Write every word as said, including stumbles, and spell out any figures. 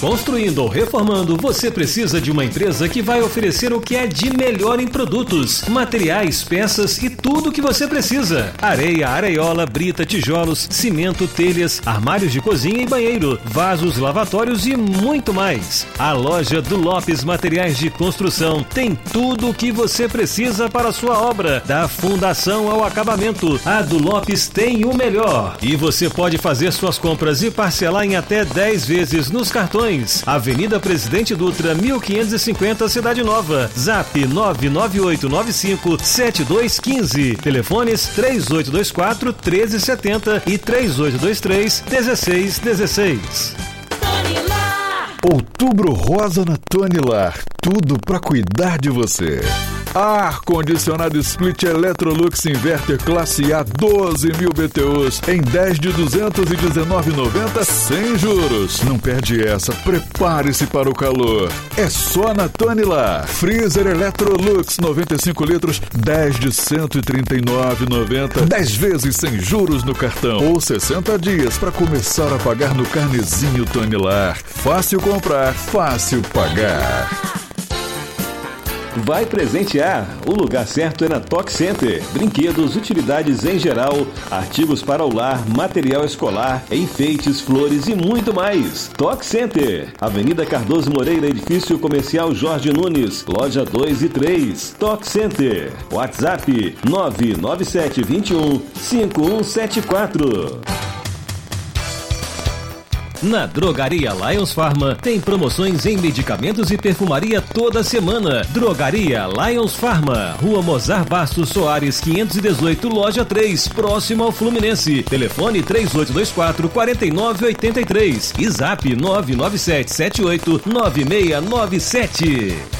Construindo ou reformando, você precisa de uma empresa que vai oferecer o que é de melhor em produtos, materiais, peças e tudo o que você precisa. Areia, areiola, brita, tijolos, cimento, telhas, armários de cozinha e banheiro, vasos, lavatórios e muito mais. A loja do Lopes Materiais de Construção tem tudo o que você precisa para a sua obra, da fundação ao acabamento. A do Lopes tem o melhor. E você pode fazer suas compras e parcelar em até dez vezes nos cartões. Avenida Presidente Dutra, mil quinhentos e cinquenta, Cidade Nova. Zap nove nove oito nove cinco sete dois um cinco. Telefones três oito dois quatro, um três sete zero e três oito dois três, um seis um seis. Outubro Rosa na Tonilar. Tudo para cuidar de você. Ar-condicionado Split Electrolux Inverter Classe A doze mil B T Us em dez de duzentos e dezenove reais e noventa centavos sem juros. Não perde essa, prepare-se para o calor. É só na Tonilar. Freezer Electrolux noventa e cinco litros, dez de cento e trinta e nove reais e noventa centavos, dez vezes sem juros no cartão ou sessenta dias para começar a pagar no carnezinho Tonilar. Fácil comprar, fácil pagar. Vai presentear? O lugar certo é na Toque Center. Brinquedos, utilidades em geral, artigos para o lar, material escolar, enfeites, flores e muito mais. Toque Center. Avenida Cardoso Moreira, Edifício Comercial Jorge Nunes, Loja dois e três. Toque Center. WhatsApp nove nove sete dois um cinco um sete quatro. Na Drogaria Lions Pharma tem promoções em medicamentos e perfumaria toda semana. Drogaria Lions Pharma, Rua Mozart Bastos Soares, quinhentos e dezoito, Loja três, próximo ao Fluminense. Telefone três oito dois quatro, quatro nove oito três e Zap nove nove sete sete oito nove seis nove sete.